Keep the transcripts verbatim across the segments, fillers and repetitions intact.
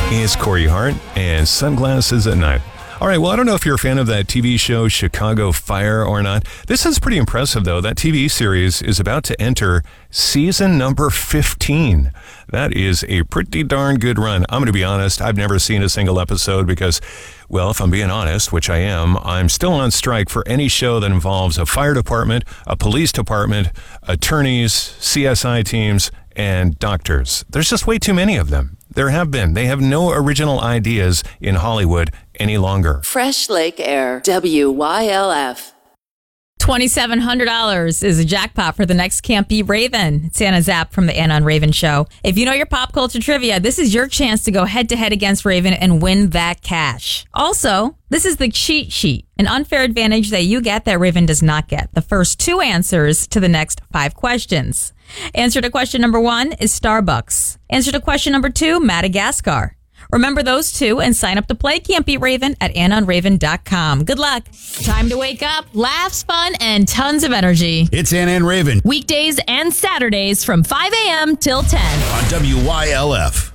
It's Corey Hart and Sunglasses at Night. All right, well, I don't know if you're a fan of that T V show Chicago Fire or not. This is pretty impressive, though. That T V series is about to enter season number fifteen. That is a pretty darn good run. I'm going to be honest, I've never seen a single episode because, well, if I'm being honest, which I am, I'm still on strike for any show that involves a fire department, a police department, attorneys, C S I teams, and doctors. There's just way too many of them. There have been. They have no original ideas in Hollywood any longer. Fresh Lake Air, W Y L F. twenty-seven hundred dollars is a jackpot for the next Can't Be Raven. It's Anna Zapp from the Anna on Raven show. If you know your pop culture trivia, this is your chance to go head-to-head against Raven and win that cash. Also, this is the cheat sheet, an unfair advantage that you get that Raven does not get. The first two answers to the next five questions. Answer to question number one is Starbucks. Answer to question number two, Madagascar. Remember those two and sign up to play Can't Beat Raven at anna on raven dot com. Good luck. Time to wake up, laughs, fun, and tons of energy. It's Anna and Raven. Weekdays and Saturdays from five a.m. till ten. On W Y L F.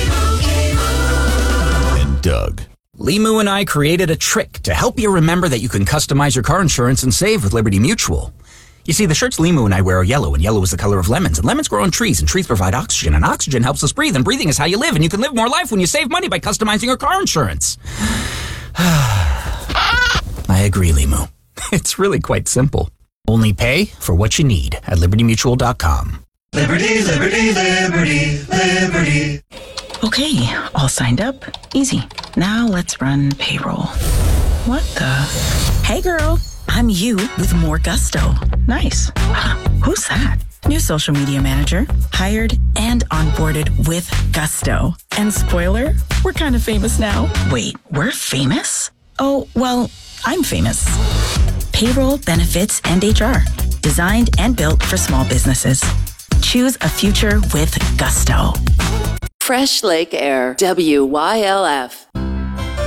And Doug. Limu and I created a trick to help you remember that you can customize your car insurance and save with Liberty Mutual. You see, the shirts Limu and I wear are yellow, and yellow is the color of lemons, and lemons grow on trees, and trees provide oxygen, and oxygen helps us breathe, and breathing is how you live, and you can live more life when you save money by customizing your car insurance. I agree, Limu. It's really quite simple. Only pay for what you need at liberty mutual dot com. Liberty, liberty, liberty, liberty. Okay, all signed up. Easy. Now let's run payroll. What the? Hey, girl. I'm you with more gusto. Nice. Who's that? New social media manager. Hired and onboarded with gusto. And spoiler, we're kind of famous now. Wait, we're famous? Oh, well, I'm famous. Payroll, benefits, and H R. Designed and built for small businesses. Choose a future with gusto. Fresh Lake Air, W Y L F.